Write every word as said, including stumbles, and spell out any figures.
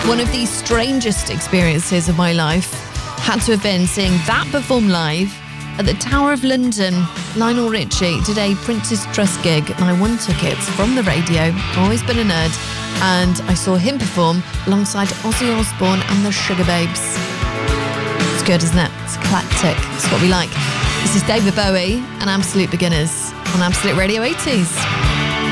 One of the strangest experiences of my life had to have been seeing that perform live at the Tower of London. Lionel Richie did a Prince's Trust gig and I won tickets from the radio. Always been a nerd. And I saw him perform alongside Ozzy Osbourne and the Sugababes. It's good, isn't it? It's eclectic. It's what we like. This is David Bowie and Absolute Beginners on Absolute Radio eighties.